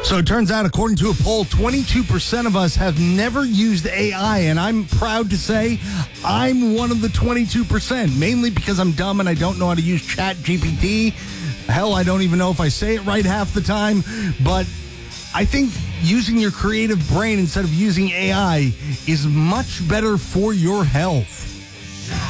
So it turns out, according to a poll, 22% of us have never used AI, and I'm proud to say I'm one of the 22%, mainly because I'm dumb and I don't know how to use ChatGPT. Hell, I don't even know if I say it right half the time, but I think using your creative brain instead of using AI is much better for your health.